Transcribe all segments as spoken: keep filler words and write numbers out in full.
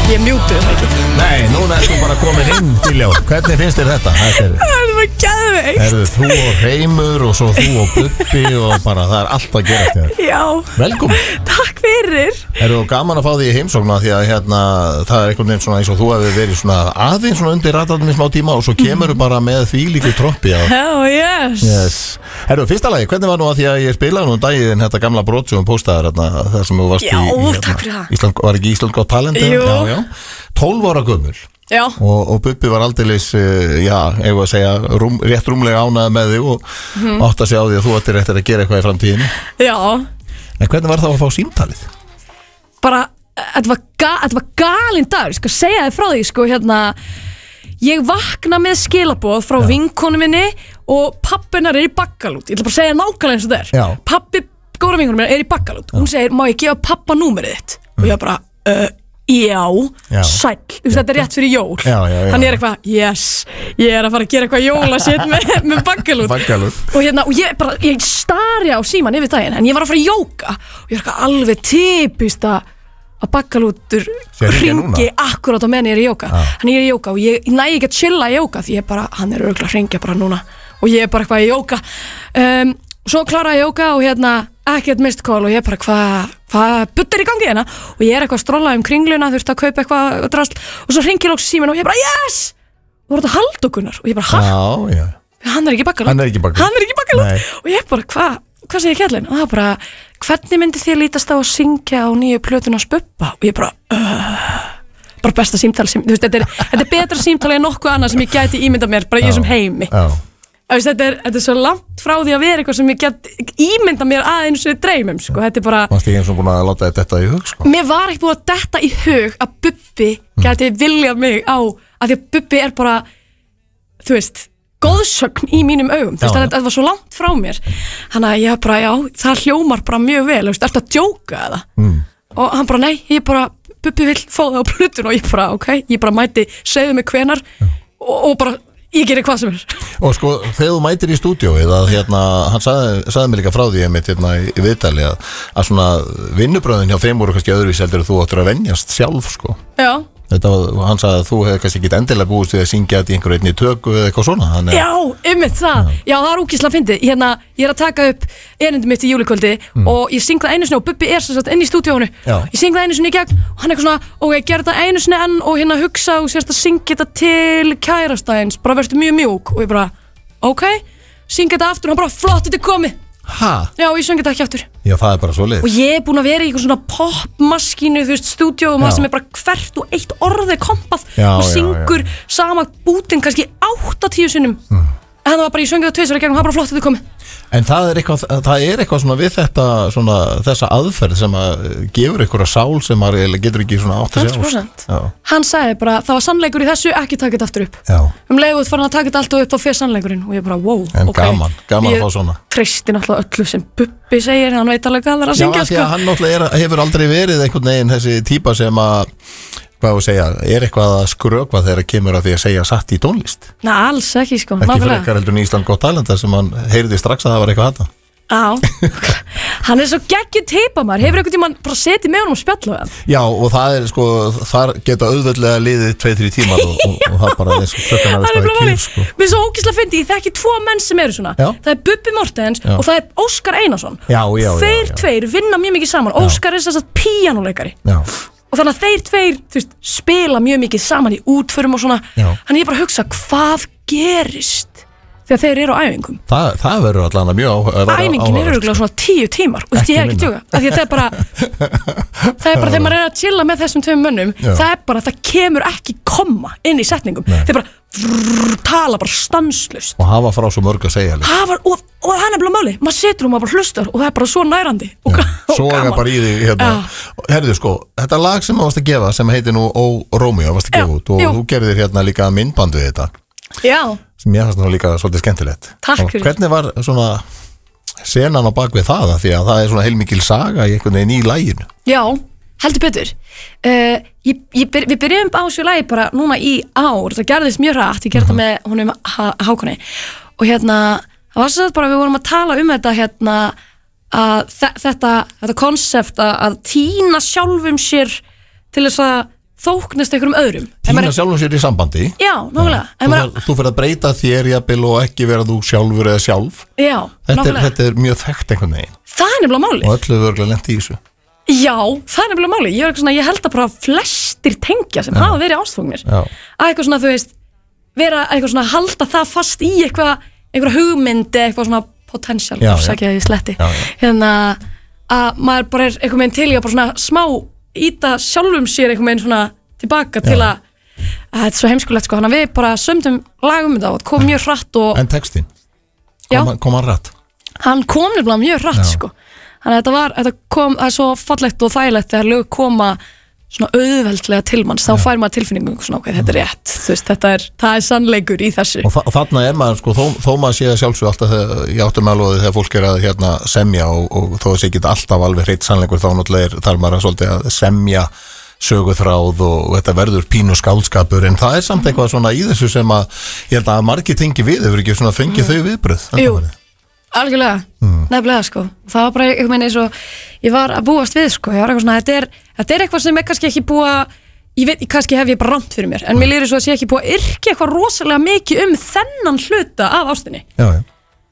Ég mjútuð það ekki. Nei, núna ertu bara komin inn, Diljá. Hvernig finnst þér þetta? Þetta er, Það var geðveikt. erðu þú og Reimur og svo þú og Bubbi og bara það er allt að gerast þér. Já. Velkomin. Takk fyrir. Erðu gaman að fá því í heimsókna því að hérna, það er einhvern veginn svona eins og þú hefur verið svona aðeins svona undir radarnum í smá tíma og svo kemur þú bara með því líku trompi á. Hell yes. Yes. Erðu, fyrsta lagi, hvernig var nú að því að ég spilaði nú daginn þetta gamla brot sem postaðar hérna, það sem þú varst Já, í, í hérna, takk fyrir það. Ísland, var ekki Ísland gott talent? Jú. Já, já. tólf ára gömul. Já. Og, og Bubbi var aldeilis, uh, já, eigum að segja, rúm, rétt rúmlega ánægð með þig og mm. átt að sjá því að þú ættir eftir að gera eitthvað í framtíðinu. Já. En hvernig var það að fá símtalið? Bara, þetta var, ga, þetta var galinn dagur, ég skal segja þið frá því, sko, hérna, ég vakna með skilaboð frá já. vinkonu minni og pappinar er í Baggalút, ég ætla bara að segja nákvæmlega eins og þetta er. Já. Pappi, góra vinkonu minni, er í Baggalút, hún segir, má ég gefa pappa númerið þitt? Mm. Og ég bara, uh, Já, já, sæll, þú veist þetta er rétt fyrir jól. Já, já, já. Hann er eitthvað, yes, ég er að fara að gera eitthvað jólasett með, með Baggalút. Baggalút. Og hérna, og ég bara, ég stari á síman yfir daginn, en ég var að fara að jóka og ég er eitthvað alveg typist að að Baggalútur hringi akkurát á meðan ég er í jóka. Ah. Hann er í jóka og ég næ ekki að chilla í jóka því ég bara, hann er örugglega að hringja bara núna og ég er bara eitthvað í jóka. Um, svo klára ég jóka og hérna ekkert mist call og ég bara hvað hvað butt er í gangi hérna og ég er eitthvað að strolla um kringluna, þurfti að kaupa eitthvað drasl og svo hringir lóks síminn og ég bara yes og voru þetta Halldór og ég bara hæ? Já, já. Hann er ekki Baggalút. Hann er ekki Baggalút. Hann er ekki Baggalút. Og ég bara hvað hvað segir kjallinn? Og það bara hvernig myndi þér lítast á að syngja á nýju plötuna Bubba? Og ég bara uh, bara besta símtal sem, þú veist, þetta er, þetta er betra símtal en nokkuð annað sem ég gæti ímyndað mér bara í þessum heimi. Já. Þetta er, þetta er svo langt frá því að vera eitthvað sem ég get ímynda mér aðeins við dreymum, sko, þetta er bara Varst ég eins og búin að láta þetta í hug, sko? Mér var ekki búin að detta í hug að Bubbi geti viljað mig á að því að Bubbi er bara, þú veist, góðsögn í mínum augum, þú veist, þetta var svo langt frá mér þannig að ég bara, já, það hljómar bara mjög vel, þú veist, ertu að djóka eða? Mm. Og hann bara, nei, ég bara, Bubbi vill fá það á plötun og ég bara, ok, ég bara mæti, segðu mig hvenar og, og bara ég gerir hvað sem er. Og sko, þegar þú mætir í stúdíóið að hérna, hann sagði, sagði mig líka frá því einmitt hérna í viðtali að, að svona vinnubröðin hjá þeim voru kannski öðruvísi heldur að þú áttur að venjast sjálf, sko. Já. Þetta var, hann sagði að þú hefði kannski ekki endilega búist við að syngja þetta í einhverju einni tökku eða eitthvað svona. Hann, já, einmitt það. Já, já það er úkislega fyndið. Hérna, ég er að taka upp erindið mitt í júlikvöldi mm. og ég syng það einu sinni og Bubbi er sem sagt inn í stúdíónu. Ég syng það einu sinni í gegn og hann er eitthvað svona, ok, gerð þetta einu sinni enn og hérna hugsa og sérst að syngja þetta til kærastæðins, bara verður mjög mjúk og ég bara, ok, syng þetta aftur og hann bara, flott, þetta er komið. Hæ? Já, ég söng þetta ekki aftur. Já, það er bara svo leið. Og ég er búin að vera í eitthvað svona popmaskínu, þú veist, stúdíó og maður sem er bara hvert og eitt orðið kompað já, og syngur já, já. sama bútin kannski átta tíu sinnum. Mm. En það var bara, ég söng þetta tvisvar í gegn og það var bara flott að þetta komið. En það er eitthvað, það er eitthvað svona við þetta, svona þessa aðferð sem að gefur einhverja sál sem maður getur ekki svona átt að sjá. hundra prósent. Hann sagði bara, það var sannleikur í þessu, ekki taka þetta aftur upp. Já. Um leiðuð fann að taka þetta alltaf upp á fyrir sannleikurinn og ég bara, wow, en ok. En gaman, gaman að fá svona. Ég treysti náttúrulega öllu sem Bubbi segir, hann veit alveg hvað það er að syngja. Já, því að hann náttúrulega er, hefur aldrei verið einhvern veginn þessi típa sem að hvað að segja, er eitthvað að skrökva þegar það kemur að því að segja satt í tónlist? Næ, alls ekki sko, nákvæmlega. Ekki frekar heldur en Ísland gott talent sem hann heyrði strax að það var eitthvað þetta. Já, hann er svo geggjur teipa maður, hefur einhvern tímann bara setið með honum og spjallu hann? Já, og það er sko, þar geta auðveldlega liðið tvei til þrjá tímar og, og, og það bara eins og klukkan aðeins bara kýr sko. Mér er svo ógeðslega fyndið, ég þekki tvo menn sem eru svona, já. Það er Bubbi Mortens já. Og það er Óskar Einarsson. Já, já, já. Þeir já, já. tveir vinna mjög mikið saman, já. Óskar er þess að píanóleikari. Já. Og þannig að þeir tveir, þú veist, spila mjög mikið saman í útförum og svona. Já. Þannig ég bara hugsa, hvað gerist þegar þeir eru á æfingum? Þa, það verður allan að mjög á. Æfingin er örugglega svona tíu tímar og ég er ekki tjóka. Því að það er bara, það er bara þegar maður er að chilla með þessum tveim mönnum, já. Það er bara, það kemur ekki komma inn í setningum. Nei. Þeir bara vrr, tala bara stanslust. Og hafa frá svo mörg að segja. Hafa, og, og það er nefnilega máli, maður situr og maður bara hlustar og það er bara svo nærandi. Og, og svo er bara í því hérna. Herðu sko, þetta lag sem þú varst að gefa sem heitir nú Ó Rómeó varst að gefa út og þú gerðir hérna líka myndbandu við þetta. Já. Sem ég fannst nú líka svolítið skemmtilegt. Takk fyrir. Hvernig var svona senan á bakvið það því að það er svona heilmikil saga í einhvern veginn í laginu? Já, heldur betur. Uh, ég, ég byr, við byrjum á þessu lagi bara núna í ár, það gerðist mjög rætt, ég gerði þetta með honum Hákoni og hérna, það var svo bara við vorum að tala um þetta hérna að þetta þetta konsept að, að týna sjálfum sér til þess að þóknast einhverjum öðrum Týna sjálfum sér í sambandi Já, nákvæmlega Þú, maður... þú fyrir að breyta þér jafnvel og ekki vera þú sjálfur eða sjálf Já, þetta er, þetta er mjög þekkt einhvern veginn Það er nefnilega máli Og öllu vörglega lent í þessu Já, það er nefnilega máli Ég, svona, ég held að bara flestir tengja sem Já. hafa verið ástfóknir Að eitthvað svona, þú veist vera eitthvað svona, halda það fast í eitthvað einhverja hugmyndi, eitthvað svona potential, sækja því sletti hérna að maður bara er einhvern veginn til í að bara svona smá íta sjálfum sér einhvern veginn svona tilbaka Já. til að, að þetta er svo heimskulegt sko, hann að við bara sömdum lagum þetta og þetta kom mjög hratt og En textin, kom, kom hann hratt? Hann kom nefnilega mjög hratt Já. sko þannig að þetta var, þetta kom, það er svo fallegt og þægilegt þegar lög koma svona auðveldlega til manns, þá fær maður tilfinningum svona, ok, þetta er rétt, þú veist, þetta er það er sannleikur í þessu. Og, og þarna er maður, sko, þó, þó maður sé að sjálfsög alltaf þegar, ég áttum alveg þegar fólk er að hérna semja og, og þó að sé ekki alltaf alveg hreitt sannleikur, þá náttúrulega þarf maður að svolítið að semja söguþráð og, og þetta verður pínu skáldskapur, en það er samt eitthvað svona í þessu sem að, ég held að margir tengi við, hefur ekki svona fengið mm. þau viðbröð. Jú, algjörlega, mm. nefnilega sko, það var bara eitthvað meina eins og ég var að búast við sko, ég var eitthvað svona, þetta er, þetta er eitthvað sem er kannski ekki búið að, ég veit, kannski hef ég bara rangt fyrir mér, en mér líður svo að sé ekki búið að yrkja eitthvað rosalega mikið um þennan hluta af ástinni. Já, já.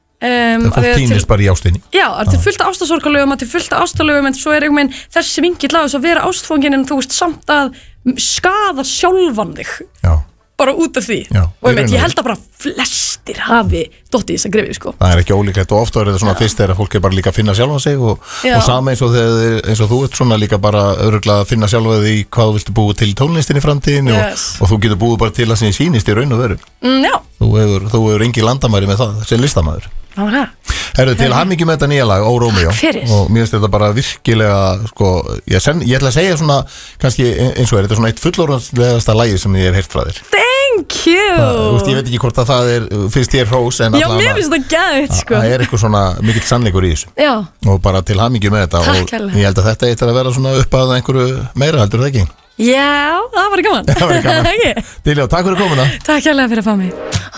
Um, það fólk týnist bara í ástinni. Já, þetta er fullt af ástarsorgarlögum, þetta er fullt af ástarlögum, en svo er einhvern veginn þessi vingill á þess að vera ástfangin en þú veist samt að skaða sjálfan þig. Já. Bara út af því Já, og ég, ég held að bara flestir hafi dottið í þess að grifið sko. Það er ekki ólíklegt og ofta er þetta svona Já. Fyrst þegar fólk er bara líka að finna sjálfa sig og, og sama eins og, þegar, eins og þú ert svona líka bara örugglega að finna sjálfa þig í hvað þú viltu búið til tónlistin í framtíðin yes. og, og þú getur búið bara til að sem sýnist í raun og veru mm, Þú hefur, þú hefur engi landamæri með það sem listamæður Herru, til hamingju með þetta nýja lag, Ó Rómeó og mér finnst þetta bara virkilega sko, ég, sen, ég ætla að segja svona kannski eins og er, þetta er svona eitt fullorðanslegasta lagi sem ég hef heyrt frá þér Thank you það, veist, Ég veit ekki hvort að það er, finnst þér hrós en Já, mér finnst það gæt sko. Það er eitthvað svona mikill sannleikur í þessu Já. Og bara til hamingju með þetta Takk, og ég held að þetta eitthvað að vera svona upp að einhverju meira, heldur það ekki? Já, það var gaman Diljá, takk fyrir komuna Takk hérlega fyrir að fá mig